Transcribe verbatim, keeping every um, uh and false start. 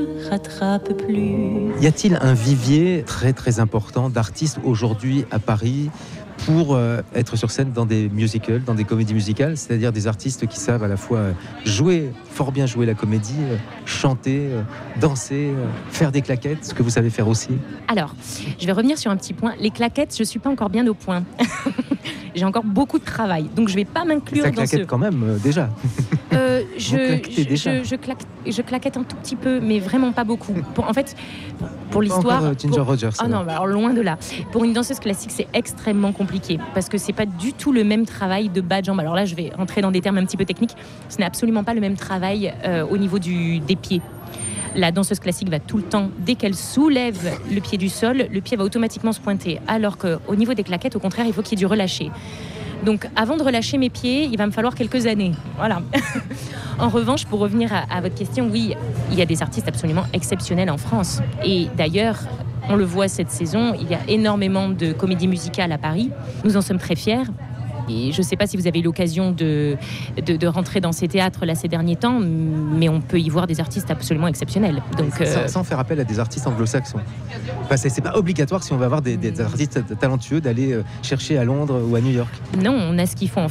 rattrape plus. Y a-t-il un vivier très très important d'artistes aujourd'hui à Paris pour euh, être sur scène dans des musicals, dans des comédies musicales, c'est-à-dire des artistes qui savent à la fois jouer, fort bien jouer la comédie, euh, chanter, euh, danser, euh, faire des claquettes, ce que vous savez faire aussi? Alors, je vais revenir sur un petit point. Les claquettes, je ne suis pas encore bien au point. J'ai encore beaucoup de travail, donc je ne vais pas m'inclure Ça dans claquette ce... quand même, euh, déjà. Euh, Vous je, claquetez je, déjà. je, je, claque, je claquette un tout petit peu, mais vraiment pas beaucoup. Pour, en fait, pour Pas l'histoire... encore, euh, Ginger pour... Rogers. Ah non, bah alors loin de là. Pour une danseuse classique, c'est extrêmement compliqué parce que c'est pas du tout le même travail de bas de jambe. Alors là, je vais rentrer dans des termes un petit peu techniques. Ce n'est absolument pas le même travail euh, au niveau du, des pieds. La danseuse classique va tout le temps, dès qu'elle soulève le pied du sol, le pied va automatiquement se pointer. Alors qu'au niveau des claquettes, au contraire, il faut qu'il y ait du relâché. Donc, avant de relâcher mes pieds, il va me falloir quelques années. Voilà. En revanche, pour revenir à, à votre question, oui, il y a des artistes absolument exceptionnels en France. Et d'ailleurs, on le voit cette saison, il y a énormément de comédies musicales à Paris. Nous en sommes très fiers. Et je ne sais pas si vous avez eu l'occasion de, de, de rentrer dans ces théâtres là ces derniers temps, mais on peut y voir des artistes absolument exceptionnels. Donc, sans, euh... sans faire appel à des artistes anglo-saxons. Enfin, c'est, c'est pas obligatoire si on va avoir des, des artistes talentueux d'aller chercher à Londres ou à New York. Non, on a ce qu'il faut en